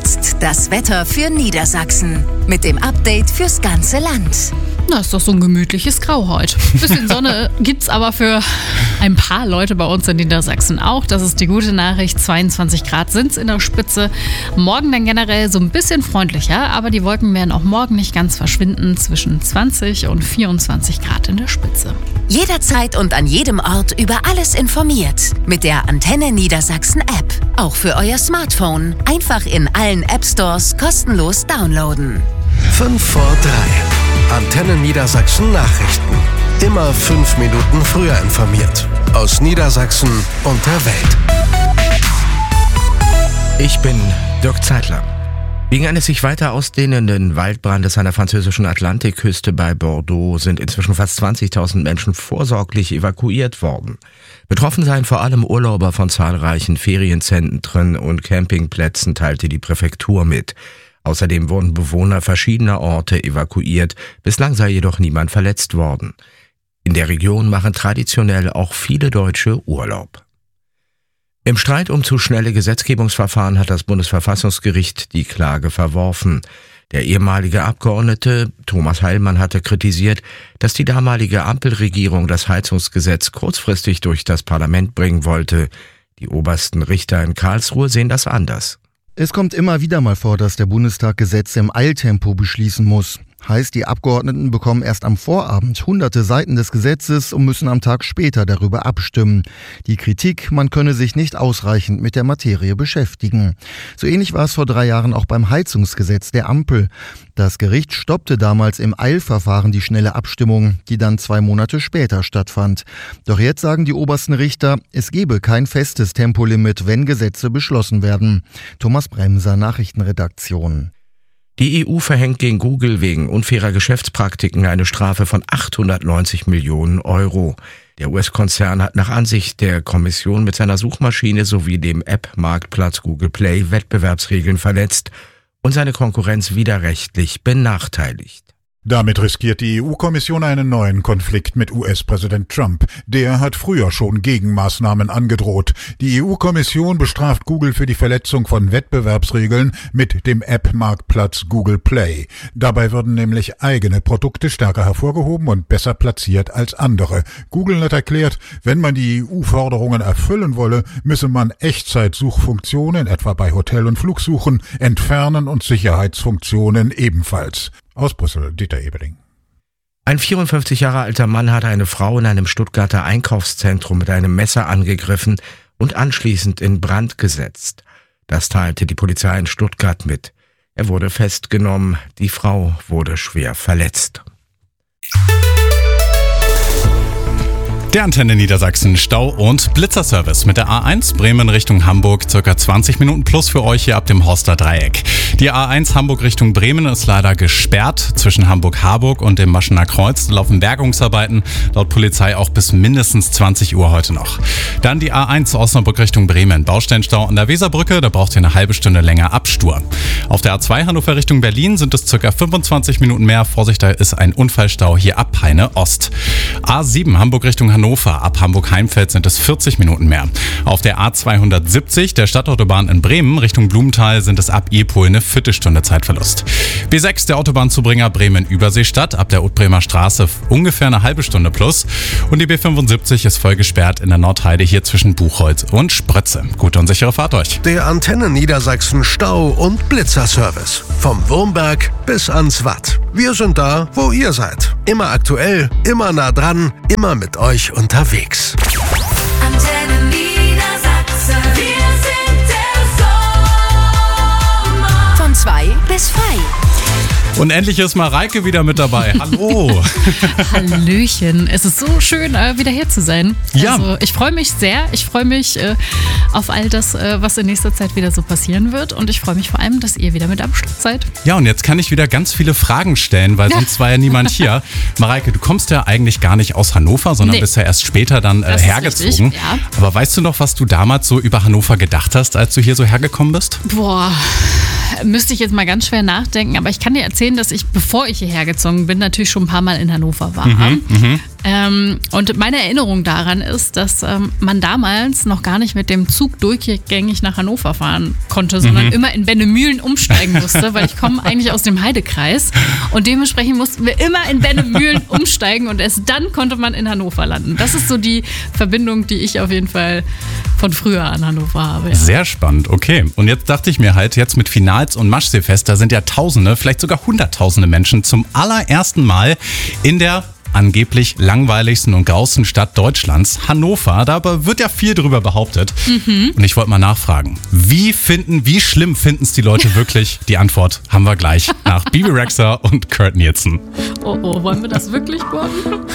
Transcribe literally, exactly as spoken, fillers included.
Jetzt das Wetter für Niedersachsen mit dem Update fürs ganze Land. Na, ist doch so ein gemütliches Grau heute. Bisschen Sonne gibt's aber für ein paar Leute bei uns in Niedersachsen auch. Das ist die gute Nachricht. zweiundzwanzig Grad sind's in der Spitze. Morgen dann generell so ein bisschen freundlicher, aber die Wolken werden auch morgen nicht ganz verschwinden. Zwischen zwanzig und vierundzwanzig Grad in der Spitze. Jederzeit und an jedem Ort über alles informiert. Mit der Antenne Niedersachsen App. Auch für euer Smartphone. Einfach in allen App Stores kostenlos downloaden. fünf vor drei. Antenne Niedersachsen Nachrichten. Immer fünf Minuten früher informiert. Aus Niedersachsen und der Welt. Ich bin Dirk Zeitler. Wegen eines sich weiter ausdehnenden Waldbrandes an der französischen Atlantikküste bei Bordeaux sind inzwischen fast zwanzigtausend Menschen vorsorglich evakuiert worden. Betroffen seien vor allem Urlauber von zahlreichen Ferienzentren und Campingplätzen, teilte die Präfektur mit. Außerdem wurden Bewohner verschiedener Orte evakuiert. Bislang sei jedoch niemand verletzt worden. In der Region machen traditionell auch viele Deutsche Urlaub. Im Streit um zu schnelle Gesetzgebungsverfahren hat das Bundesverfassungsgericht die Klage verworfen. Der ehemalige Abgeordnete Thomas Heilmann hatte kritisiert, dass die damalige Ampelregierung das Heizungsgesetz kurzfristig durch das Parlament bringen wollte. Die obersten Richter in Karlsruhe sehen das anders. Es kommt immer wieder mal vor, dass der Bundestag Gesetze im Eiltempo beschließen muss. Heißt, die Abgeordneten bekommen erst am Vorabend hunderte Seiten des Gesetzes und müssen am Tag später darüber abstimmen. Die Kritik, man könne sich nicht ausreichend mit der Materie beschäftigen. So ähnlich war es vor drei Jahren auch beim Heizungsgesetz der Ampel. Das Gericht stoppte damals im Eilverfahren die schnelle Abstimmung, die dann zwei Monate später stattfand. Doch jetzt sagen die obersten Richter, es gebe kein festes Tempolimit, wenn Gesetze beschlossen werden. Thomas Bremser, Nachrichtenredaktion. Die E U verhängt gegen Google wegen unfairer Geschäftspraktiken eine Strafe von achthundertneunzig Millionen Euro. Der U S-Konzern hat nach Ansicht der Kommission mit seiner Suchmaschine sowie dem App-Marktplatz Google Play Wettbewerbsregeln verletzt und seine Konkurrenz widerrechtlich benachteiligt. Damit riskiert die E U-Kommission einen neuen Konflikt mit U S-Präsident Trump. Der hat früher schon Gegenmaßnahmen angedroht. Die E U-Kommission bestraft Google für die Verletzung von Wettbewerbsregeln mit dem App-Marktplatz Google Play. Dabei würden nämlich eigene Produkte stärker hervorgehoben und besser platziert als andere. Google hat erklärt, wenn man die E U-Forderungen erfüllen wolle, müsse man Echtzeitsuchfunktionen, etwa bei Hotel- und Flugsuchen, entfernen und Sicherheitsfunktionen ebenfalls. Aus Brüssel, Dieter Ebeling. Ein vierundfünfzig Jahre alter Mann hat eine Frau in einem Stuttgarter Einkaufszentrum mit einem Messer angegriffen und anschließend in Brand gesetzt. Das teilte die Polizei in Stuttgart mit. Er wurde festgenommen, die Frau wurde schwer verletzt. Der Antenne Niedersachsen Stau- und Blitzerservice mit der A eins Bremen Richtung Hamburg, circa zwanzig Minuten plus für euch hier ab dem Horster Dreieck. Die A eins Hamburg Richtung Bremen ist leider gesperrt. Zwischen Hamburg-Harburg und dem Maschener Kreuz laufen Bergungsarbeiten, laut Polizei auch bis mindestens zwanzig Uhr heute noch. Dann die A eins Osnabrück Richtung Bremen. Bausteinstau an der Weserbrücke, da braucht ihr eine halbe Stunde länger Abstur. Auf der A zwei Hannover Richtung Berlin sind es circa fünfundzwanzig Minuten mehr. Vorsicht, da ist ein Unfallstau hier ab Peine Ost. A sieben Hamburg Richtung Hannover. Hannover. Ab Hamburg-Heimfeld sind es vierzig Minuten mehr. Auf der A zweihundertsiebzig, der Stadtautobahn in Bremen, Richtung Blumenthal, sind es ab Epol eine Viertelstunde Zeitverlust. B sechs, der Autobahnzubringer Bremen-Überseestadt, ab der Utbremer Straße ungefähr eine halbe Stunde plus. Und die B fünfundsiebzig ist voll gesperrt in der Nordheide hier zwischen Buchholz und Sprötze. Gute und sichere Fahrt euch. Der Antenne Niedersachsen Stau- und Blitzerservice. Vom Wurmberg bis ans Watt. Wir sind da, wo ihr seid. Immer aktuell, immer nah dran, immer mit euch unterwegs. Antenne Niedersachsen. Wir sind der Sommer. Von zwei bis frei. Und endlich ist Mareike wieder mit dabei. Hallo. Hallöchen. Es ist so schön, äh, wieder hier zu sein. Ja. Also, ich freue mich sehr. Ich freue mich äh, auf all das, äh, was in nächster Zeit wieder so passieren wird. Und ich freue mich vor allem, dass ihr wieder mit am Start seid. Ja, und jetzt kann ich wieder ganz viele Fragen stellen, weil Ja. sonst war ja niemand hier. Mareike, du kommst ja eigentlich gar nicht aus Hannover, sondern Nee. bist ja erst später dann äh, Das ist hergezogen. richtig, ja. Aber weißt du noch, was du damals so über Hannover gedacht hast, als du hier so hergekommen bist? Boah, müsste ich jetzt mal ganz schwer nachdenken. Aber ich kann dir erzählen, dass ich, bevor ich hierher gezogen bin, natürlich schon ein paar Mal in Hannover war. Mhm, Ähm, und meine Erinnerung daran ist, dass ähm, man damals noch gar nicht mit dem Zug durchgängig nach Hannover fahren konnte, sondern mhm. immer in Bennemühlen umsteigen musste, weil ich komme eigentlich aus dem Heidekreis und dementsprechend mussten wir immer in Bennemühlen umsteigen und erst dann konnte man in Hannover landen. Das ist so die Verbindung, die ich auf jeden Fall von früher an Hannover habe. Ja. Sehr spannend, okay. Und jetzt dachte ich mir halt, jetzt mit Finals und Maschseefest, da sind ja Tausende, vielleicht sogar Hunderttausende Menschen zum allerersten Mal in der angeblich langweiligsten und grausten Stadt Deutschlands, Hannover. Da wird ja viel drüber behauptet. Mhm. Und ich wollte mal nachfragen, wie finden, wie schlimm finden es die Leute wirklich? Die Antwort haben wir gleich nach Bibi Rexha und Kurt Nielsen. Oh oh, wollen wir das wirklich, Gordon?